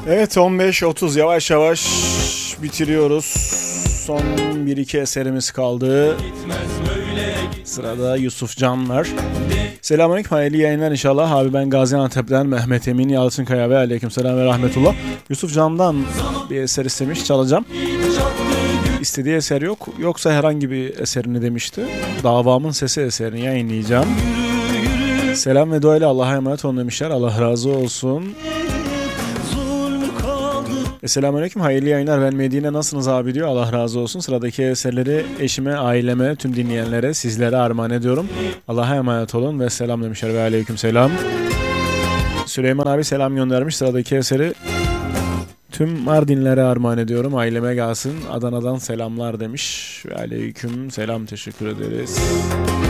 Evet, 15.30 yavaş yavaş bitiriyoruz. Son 1-2 eserimiz kaldı. Sırada Yusuf Can var. Selamünaleyküm, hayırlı yayınlar inşallah. Abi ben Gaziantep'ten Mehmet Emin Yalçınkaya ve aleykümselam ve rahmetullah. Yusuf Can'dan bir eser istemiş, çalacağım. İstediği eser yok. Yoksa herhangi bir eserini demişti. Davamın Sesi eserini yayınlayacağım. Selam ve duayla Allah'a emanet olun demişler. Allah razı olsun. Selamünaleyküm, hayırlı yayınlar. Ben Medine, nasılsınız abi diyor. Allah razı olsun. Sıradaki eserleri eşime, aileme, tüm dinleyenlere, sizlere armağan ediyorum. Allah'a emanet olun ve selam demişler ve aleyküm selam. Süleyman abi selam göndermiş. Sıradaki eseri tüm Mardinlere armağan ediyorum. Aileme gelsin. Adana'dan selamlar demiş. Ve aleyküm selam, teşekkür ederiz.